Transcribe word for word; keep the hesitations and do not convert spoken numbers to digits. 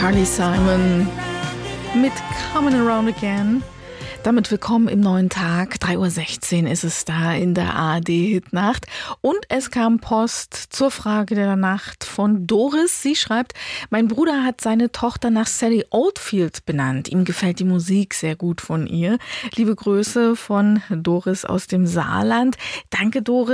Carly Simon mit Coming Around Again. Damit willkommen im neuen Tag. drei Uhr sechzehn ist es da in der A R D-Hitnacht. Und es kam Post zur Frage der Nacht von Doris. Sie schreibt, mein Bruder hat seine Tochter nach Sally Oldfield benannt. Ihm gefällt die Musik sehr gut von ihr. Liebe Grüße von Doris aus dem Saarland. Danke, Doris.